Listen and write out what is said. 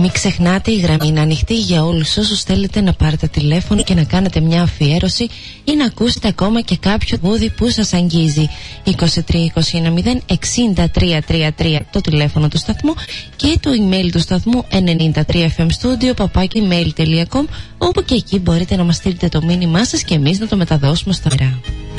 Μην ξεχνάτε, η γραμμή είναι ανοιχτή για όλους όσους θέλετε να πάρετε τηλέφωνο και να κάνετε μια αφιέρωση ή να ακούσετε ακόμα και κάποιο τραγούδι που σας αγγίζει. 23 21 0 6333 το τηλέφωνο του σταθμού και το email του σταθμού 93fmstudio@gmail.com, όπου και εκεί μπορείτε να μας στείλετε το μήνυμά σας και εμείς να το μεταδώσουμε στο αέρα.